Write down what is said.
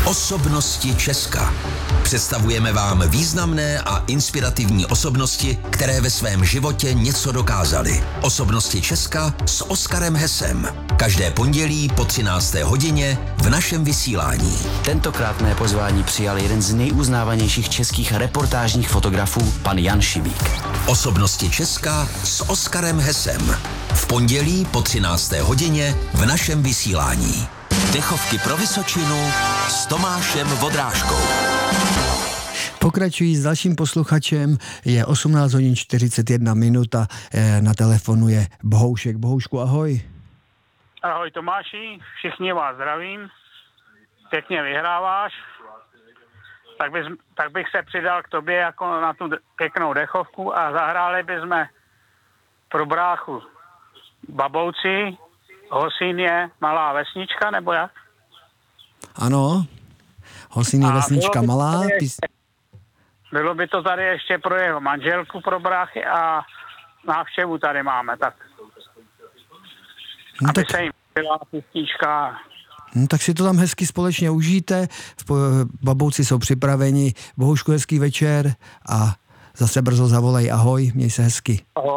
Osobnosti Česka. Představujeme vám významné a inspirativní osobnosti, které ve svém životě něco dokázaly. Osobnosti Česka s Oskarem Hesem. Každé pondělí po 13. hodině v našem vysílání. Tentokrát mé pozvání přijal jeden z nejuznávanějších českých reportážních fotografů, pan Jan Šibík. Osobnosti Česka s Oskarem Hesem. V pondělí po 13. hodině v našem vysílání. Dechovky pro Vysočinu s Tomášem Vodrážkou. Pokračují s dalším posluchačem, je 18 hodin 41 minut a na telefonu je Bohoušek. Bohoušku, ahoj. Ahoj Tomáši, všichni vás zdravím, pěkně vyhráváš, tak bych se přidal k tobě jako na tu pěknou dechovku a zahráli bychom pro bráchu Babouci, Hosín je malá vesnička, nebo jak? Ano, Hosín je vesnička malá. Bylo by to tady ještě pro jeho manželku, pro bráchy a návštěvu tady máme, tak No aby tak, se jim byla písnička. no tak si to tam hezky společně užijte. Babouci jsou připraveni. Bohoušku, hezký večer a zase brzo zavolej. Ahoj, měj se hezky. Ahoj.